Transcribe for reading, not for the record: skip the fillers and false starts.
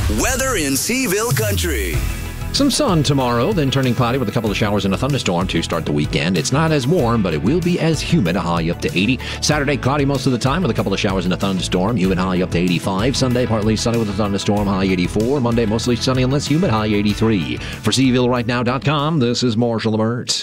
Weather in Seaville Country. Some sun tomorrow, then turning cloudy with a couple of showers and a thunderstorm to start the weekend. It's not as warm, but it will be as humid, a high up to 80. Saturday, cloudy most of the time with a couple of showers and a thunderstorm. Humid high up to 85. Sunday, partly sunny with a thunderstorm, high 84. Monday, mostly sunny and less humid, high 83. For SeavilleRightNow.com, this is Marshall Lamert.